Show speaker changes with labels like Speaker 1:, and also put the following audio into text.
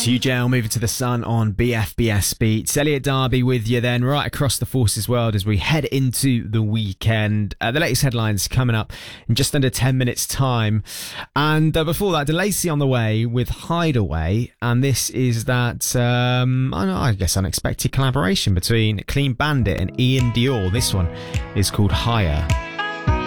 Speaker 1: Sugel moving to the sun on BFBS Beats. Elliot Darby with you then right across the Forces world as we head into the weekend. The latest headlines coming up in just under 10 minutes time. And before that, DeLacy on the way with Hideaway. And this is that, I guess, unexpected collaboration between Clean Bandit and Ian Dior. This one is called Higher.